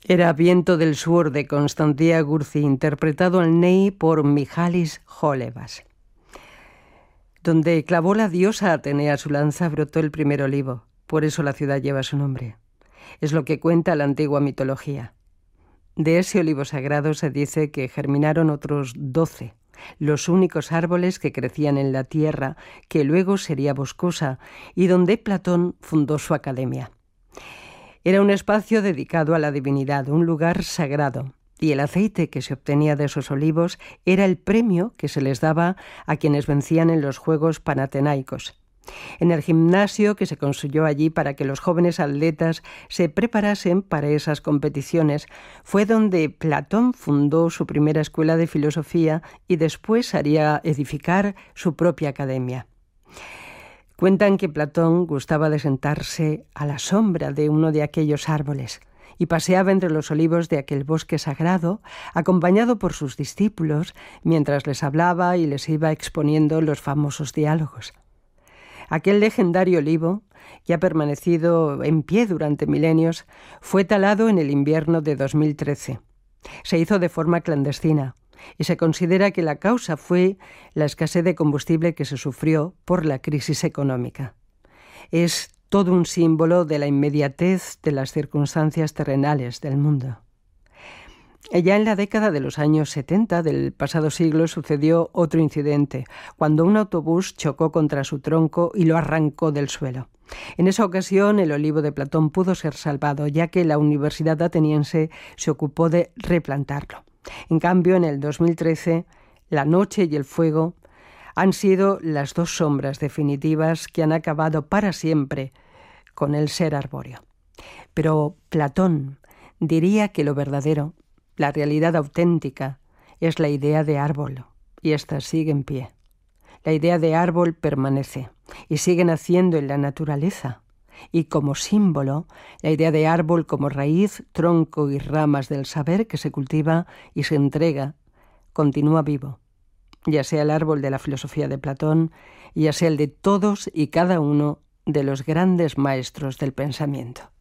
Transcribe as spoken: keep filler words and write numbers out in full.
Era Viento del Sur de Constantia Gurzi, interpretado al ney por Mijalis Holevas. Donde clavó la diosa Atenea su lanza brotó el primer olivo, por eso la ciudad lleva su nombre. Es lo que cuenta la antigua mitología. De ese olivo sagrado se dice que germinaron otros doce, los únicos árboles que crecían en la tierra, que luego sería boscosa, y donde Platón fundó su academia. Era un espacio dedicado a la divinidad, un lugar sagrado, y el aceite que se obtenía de esos olivos era el premio que se les daba a quienes vencían en los Juegos Panatenaicos. En el gimnasio que se construyó allí para que los jóvenes atletas se preparasen para esas competiciones, fue donde Platón fundó su primera escuela de filosofía y después haría edificar su propia academia. Cuentan que Platón gustaba de sentarse a la sombra de uno de aquellos árboles y paseaba entre los olivos de aquel bosque sagrado, acompañado por sus discípulos, mientras les hablaba y les iba exponiendo los famosos diálogos. Aquel legendario olivo, que ha permanecido en pie durante milenios, fue talado en el invierno de dos mil trece. Se hizo de forma clandestina, y se considera que la causa fue la escasez de combustible que se sufrió por la crisis económica. Es todo un símbolo de la inmediatez de las circunstancias terrenales del mundo. Ya en la década de los años setenta del pasado siglo sucedió otro incidente, cuando un autobús chocó contra su tronco y lo arrancó del suelo. En esa ocasión, el olivo de Platón pudo ser salvado, ya que la Universidad Ateniense se ocupó de replantarlo. En cambio, en el dos mil trece, la noche y el fuego han sido las dos sombras definitivas que han acabado para siempre con el ser arbóreo. Pero Platón diría que lo verdadero, la realidad auténtica, es la idea de árbol, y ésta sigue en pie. La idea de árbol permanece y sigue naciendo en la naturaleza. Y como símbolo, la idea de árbol como raíz, tronco y ramas del saber que se cultiva y se entrega, continúa vivo, ya sea el árbol de la filosofía de Platón, ya sea el de todos y cada uno de los grandes maestros del pensamiento.